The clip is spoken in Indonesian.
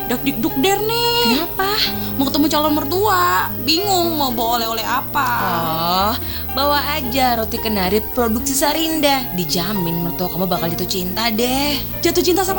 dak dikduk der nih. Kenapa? Mau ketemu calon mertua, bingung mau bawa oleh-oleh apa. Oh, bawa aja roti kenari produksi Sarinda. Dijamin mertua kamu bakal jatuh cinta deh. Jatuh cinta sama